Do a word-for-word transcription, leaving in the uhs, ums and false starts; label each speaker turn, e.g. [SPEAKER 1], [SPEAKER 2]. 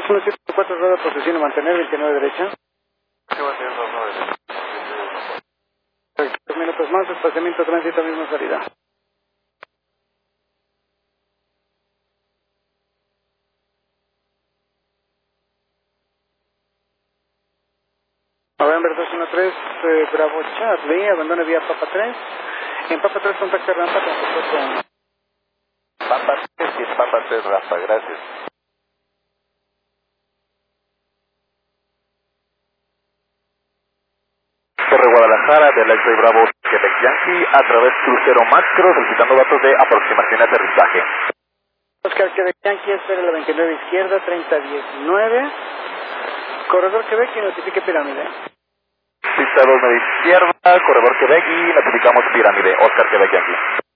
[SPEAKER 1] uno siete cuatro, rueda posición y mantener, veintinueve derecha.
[SPEAKER 2] Sí, va a ser dos nueve.
[SPEAKER 1] Dos minutos más, espaciamiento, tránsito, misma salida. November dos uno tres, eh, Bravo Charlie, abandone vía Papa tres. En Papa tres, contacto rampa, contacto con...
[SPEAKER 2] Papa tres y Papa tres, Rafa, gracias. Torre Guadalajara del X-Ray Bravo Quebec Yankee a través crucero macro solicitando datos de aproximación y aterrizaje.
[SPEAKER 1] Oscar Quebec Yankee, espera la veintinueve izquierda, treinta diecinueve. Corredor Quebec y notifique pirámide.
[SPEAKER 2] Pista dos nueve izquierda, corredor Quebec y notificamos pirámide, Oscar Quebec Yankee.